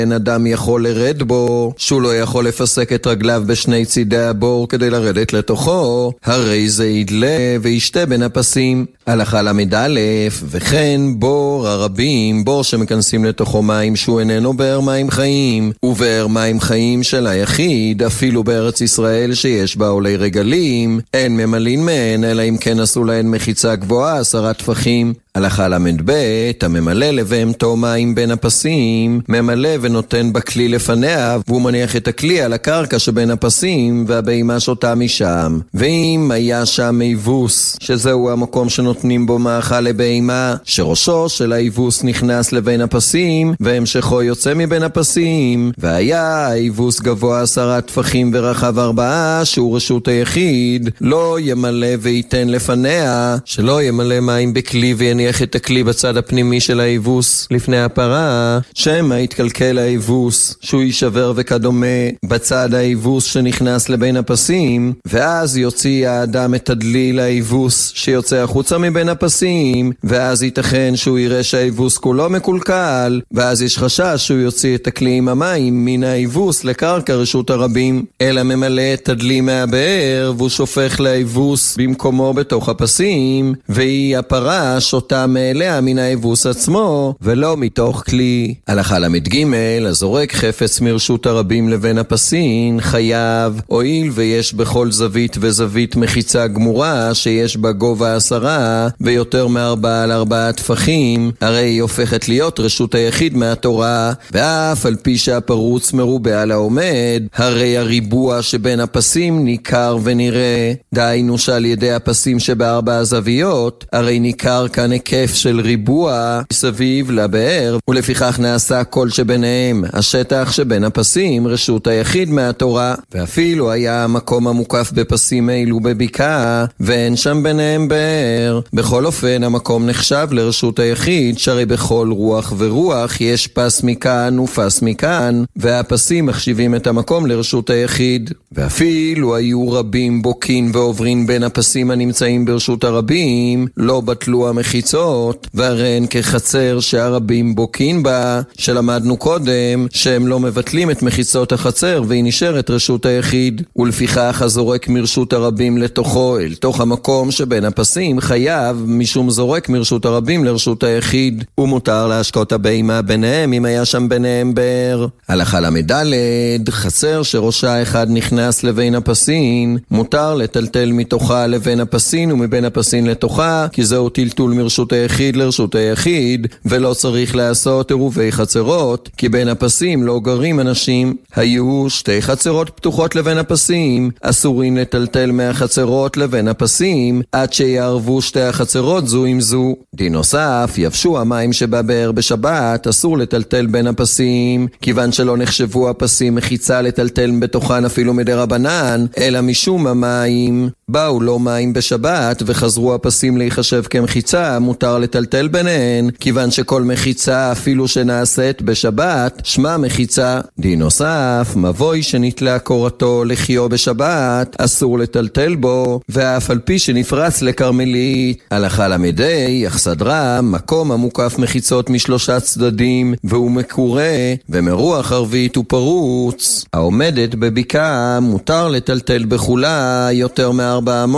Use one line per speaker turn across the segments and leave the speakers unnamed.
אין אדם יכול לרד בו, שהוא לא יכול לפסק את רגליו בשני צידי הבור כדי לרדת לתוכו, הרי זה ידלה וישתה בין הפסים. הלכה למד א', וכן בור הרבים, בור שמכנסים לתוכו מים שהוא איננו באר מים חיים, ובאר מים חיים של היחיד, אפילו בארץ ישראל שיש בה עולי רגלים, אין ממלין מהן, אלא אם כן עשו להן מחיצה גבוהה 10 טפחים. הלכה למד ב', הממלא לבהמתו מים בין הפסים, ממלא ונותן בכלי לפניה, והוא מניח את הכלי על הקרקע שבין הפסים, והבהמה שותה משם. ואם היה שם איבוס, שזהו המקום שנותנים בו מאכל לבהמה, שראשו של האיבוס נכנס לבין הפסים, והמשכו יוצא מבין הפסים, והיה האיבוס גבוה 10 טפחים ורחב 4, שהוא רשות היחיד, לא ימלא וייתן לפניה, שלא ימלא מים בכלי ויניח את הכלי בצד הפנימי של האיבוס לפני הפרה, שמא יתקלקל האיבוס, שהוא יישבר וכדומה בצד האיבוס שנכנס לבין הפסים, ואז יוציא האדם את הדלי לאיבוס שיוצא החוצה מבין הפסים, ואז ייתכן שהוא יראה שהאיבוס כולו מקולקל, ואז יש חשש שהוא יוציא את הכלי עם המים מן האיבוס לקרקע רשות הרבים, אלא ממלא את הדלי מהבאר והוא שופך לאיבוס במקומו בתוך הפסים, והיא הפרה שותה מאליה מן האיבוס עצמו ולא מתוך כלי. הלכה למד ג', הזורק חפץ מרשות הרבים לבין הפסים חייב, הואיל ויש בכל זווית וזווית מחיצה גמורה שיש בה גובה 10 ויותר מ4 על 4 טפחים, הרי היא הופכת להיות רשות היחיד מהתורה, ואף על פי שהפרוץ מרובה על העומד, הרי הריבוע שבין הפסים ניכר ונראה, דהיינו שעל ידי הפסים שבארבע הזוויות, הרי ניכר כאן היקף של ריבוע סביב לבאר, ולפיכך נעשה כל שביניהם, השטח שבין הפסים רשות היחיד מהתורה. ואפילו היה המקום המוקף בפסים אלו בבקעה, ואין שם ביניהם באר, בכל אופן המקום נחשב לרשות היחיד, שהרי בכל רוח ורוח יש פס מכאן ופס מכאן, והפסים מחשיבים את המקום לרשות היחיד. ואפילו היו רבים בוקין ועוברים בין הפסים הנמצאים ברשות הרבים, לא בטלו המחיצות, והרן כחצר שהרבים בוקין בה, שלמדנו קודם שהם לא מבטלים את מחיצות החצר והיא נשארת רשות היחיד. ולפיכך הזורק מרשות הרבים לתוכו אל תוך המקום שבין הפסים חייב, משום זורק מרשות הרבים לרשות היחיד, ומותר להשקות הבהמה ביניהם אם היה שם ביניהם באר. הלכה למד ד', חצר שראשה אחד נכנס לבין הפסין, מותר לטלטל מתוכה לבין הפסין ומבין הפסין לתוכה, כי זהו טלטול מרשות היחיד לרשות היחיד, ולא צריך לעשות עירובי חצרות, כי בין הפסים לא גרים אנשים. היו 2 חצרות פתוחות לבין הפסים, אסורים לטלטל מהחצרות לבין הפסים, עד שיערבו 2 החצרות זו עם זו. דין נוסף, יבשו המים שבבאר בשבת, אסור לטלטל בין הפסים, כיוון שלא נחשבו הפסים מחיצה לטלטל בתוכן אפילו מדרבנן, אלא משום המים באו לא מים בשבת וחזרו הפסים להיחשב כמחיצה, מותר לטלטל ביניהן, כיוון שכל מחיצה אפילו שנעשית בשבת שמה מחיצה. דין נוסף, מבוי שנתלה קורתו לחיו בשבת, אסור לטלטל בו, ואף על פי שנפרץ לקרמלית. הלכה למד ה', אכסדרה, מקום המוקף מחיצות מ3 צדדים והוא מקורה ומרוח ערבית ופרוץ, העומדת בבקעה, מותר לטלטל בכולה יותר מ400,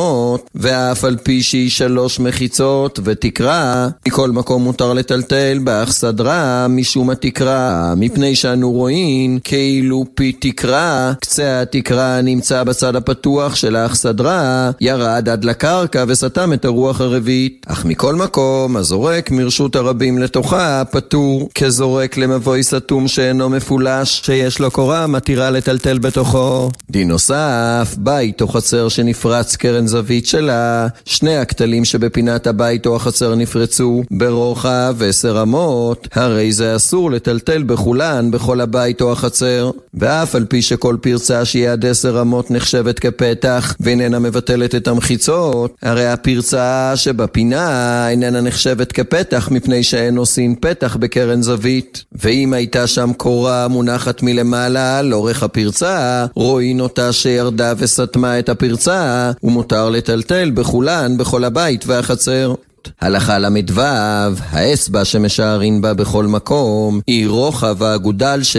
ואף על פי שהיא 3 מחיצות ותקרה, מכל מקום מותר לטלטל באכסדרה משום התקרה, מפני שאנו רואים כאילו פי תקרה, קצה התקרה נמצא בצד הפתוח של האכסדרה, ירד עד לקרקע וסתם את הרוח הרביעית. אך מכל מקום הזורק מרשות הרבים לתוכה פטור, כזורק למבוי סתום שאינו מפולש, שיש לו קורה מתירה לטלטל בתוכו. דין נוסף, בית או חצר שנפרץ קרן זווית שלה, 2 הכתלים שבפינת הבית או החצר נפרצו ברוחב 10 אמות, הרי זה אסור לטלטל בכולן בכל הבית או החצר. ואף על פי שכל פרצה שהיא עד 10 אמות נחשבת כפתח ואיננה מבטלת את המחיצות, הרי הפרצה שבפינה איננה נחשבת כפתח, מפני שאין עושים פתח בקרן זווית. ואם הייתה שם קורה מונחת מלמעלה לאורך הפרצה, רואים אותה שירדה וסתמה את הפרצה, ומותר לטלטל בכולן בכל הבית והחצר. הלכה למד ו', האצבע שמשערים בה בכל מקום היא רוחב האגודל